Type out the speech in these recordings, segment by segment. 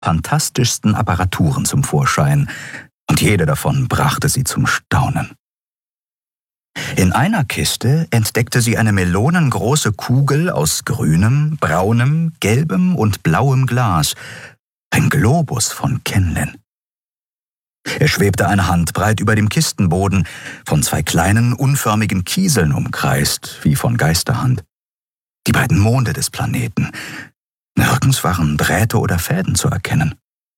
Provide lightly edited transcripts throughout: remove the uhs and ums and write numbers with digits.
fantastischsten Apparaturen zum Vorschein, und jede davon brachte sie zum Staunen. In einer Kiste entdeckte sie eine melonengroße Kugel aus grünem, braunem, gelbem und blauem Glas, ein Globus von Kenlen. Er schwebte eine Handbreit über dem Kistenboden, von 2 kleinen, unförmigen Kieseln umkreist, wie von Geisterhand. Die beiden Monde des Planeten. Nirgends waren Drähte oder Fäden zu erkennen.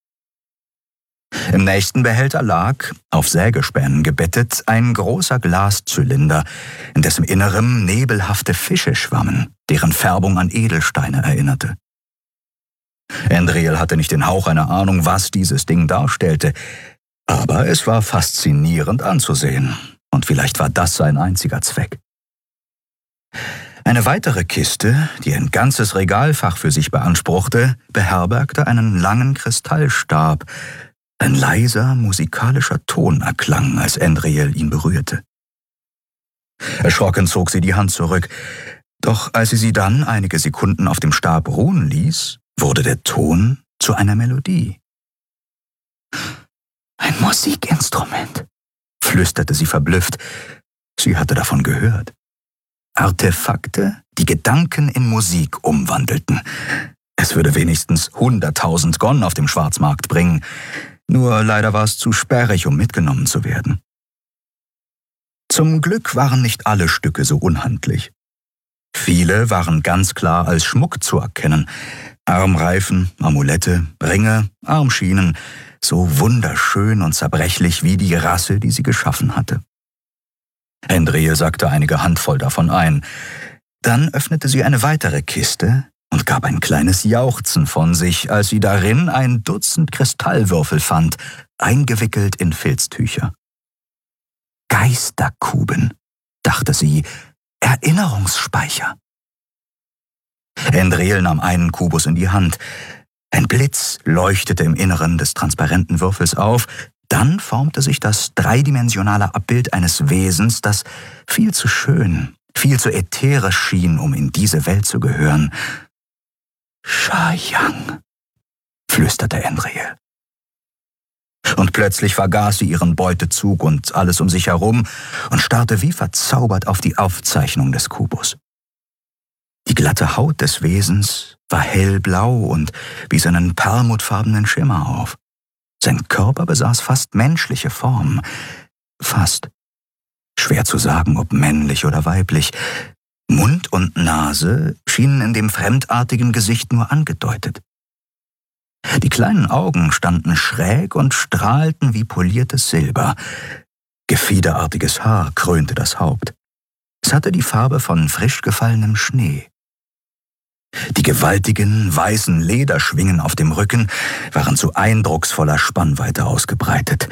Im nächsten Behälter lag, auf Sägespänen gebettet, ein großer Glaszylinder, in dessen Innerem nebelhafte Fische schwammen, deren Färbung an Edelsteine erinnerte. Andriel hatte nicht den Hauch einer Ahnung, was dieses Ding darstellte, aber es war faszinierend anzusehen, und vielleicht war das sein einziger Zweck. Eine weitere Kiste, die ein ganzes Regalfach für sich beanspruchte, beherbergte einen langen Kristallstab. Ein leiser, musikalischer Ton erklang, als Andriel ihn berührte. Erschrocken zog sie die Hand zurück, doch als sie dann einige Sekunden auf dem Stab ruhen ließ, wurde der Ton zu einer Melodie. »Ein Musikinstrument«, flüsterte sie verblüfft. Sie hatte davon gehört. Artefakte, die Gedanken in Musik umwandelten. Es würde wenigstens 100.000 Gon auf dem Schwarzmarkt bringen. Nur leider war es zu sperrig, um mitgenommen zu werden. Zum Glück waren nicht alle Stücke so unhandlich. Viele waren ganz klar als Schmuck zu erkennen. Armreifen, Amulette, Ringe, Armschienen, so wunderschön und zerbrechlich wie die Rasse, die sie geschaffen hatte. Andriel sackte einige Handvoll davon ein. Dann öffnete sie eine weitere Kiste und gab ein kleines Jauchzen von sich, als sie darin ein Dutzend Kristallwürfel fand, eingewickelt in Filztücher. Geisterkuben, dachte sie, Erinnerungsspeicher. Andriel nahm einen Kubus in die Hand. Ein Blitz leuchtete im Inneren des transparenten Würfels auf. Dann formte sich das dreidimensionale Abbild eines Wesens, das viel zu schön, viel zu ätherisch schien, um in diese Welt zu gehören. »Sha-Yang«, flüsterte Andriel. Und plötzlich vergaß sie ihren Beutezug und alles um sich herum und starrte wie verzaubert auf die Aufzeichnung des Kubus. Die glatte Haut des Wesens war hellblau und wies einen perlmuttfarbenen Schimmer auf. Sein Körper besaß fast menschliche Form. Fast. Schwer zu sagen, ob männlich oder weiblich. Mund und Nase schienen in dem fremdartigen Gesicht nur angedeutet. Die kleinen Augen standen schräg und strahlten wie poliertes Silber. Gefiederartiges Haar krönte das Haupt. Es hatte die Farbe von frisch gefallenem Schnee. Die gewaltigen, weißen Lederschwingen auf dem Rücken waren zu eindrucksvoller Spannweite ausgebreitet.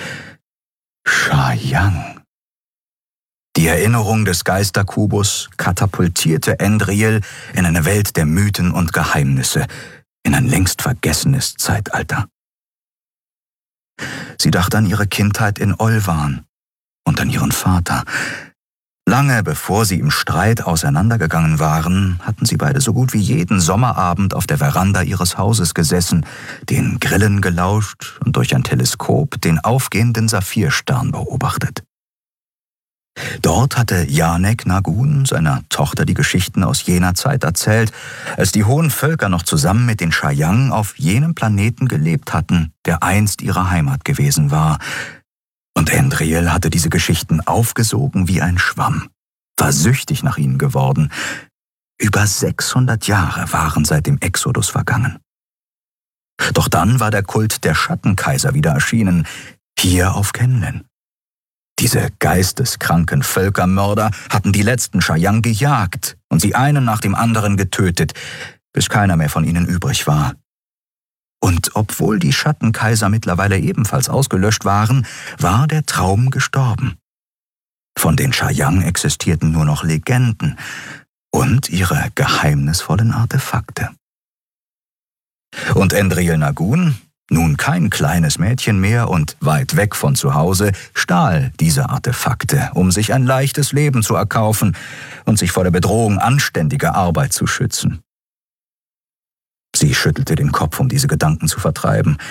Sha-Yang. Die Erinnerung des Geisterkubus katapultierte Andriel in eine Welt der Mythen und Geheimnisse, in ein längst vergessenes Zeitalter. Sie dachte an ihre Kindheit in Olvan und an ihren Vater. Lange bevor sie im Streit auseinandergegangen waren, hatten sie beide so gut wie jeden Sommerabend auf der Veranda ihres Hauses gesessen, den Grillen gelauscht und durch ein Teleskop den aufgehenden Saphirstern beobachtet. Dort hatte Janek Nagun seiner Tochter die Geschichten aus jener Zeit erzählt, als die hohen Völker noch zusammen mit den Sha-Yang auf jenem Planeten gelebt hatten, der einst ihre Heimat gewesen war. Und Andriel hatte diese Geschichten aufgesogen wie ein Schwamm, war süchtig nach ihnen geworden. Über 600 Jahre waren seit dem Exodus vergangen. Doch dann war der Kult der Schattenkaiser wieder erschienen, hier auf Kenlen. Diese geisteskranken Völkermörder hatten die letzten Sha-Yang gejagt und sie einen nach dem anderen getötet, bis keiner mehr von ihnen übrig war. Und obwohl die Schattenkaiser mittlerweile ebenfalls ausgelöscht waren, war der Traum gestorben. Von den Sha-Yang existierten nur noch Legenden und ihre geheimnisvollen Artefakte. Und Andriel Nagun, nun kein kleines Mädchen mehr und weit weg von zu Hause, stahl diese Artefakte, um sich ein leichtes Leben zu erkaufen und sich vor der Bedrohung anständiger Arbeit zu schützen. Sie schüttelte den Kopf, um diese Gedanken zu vertreiben.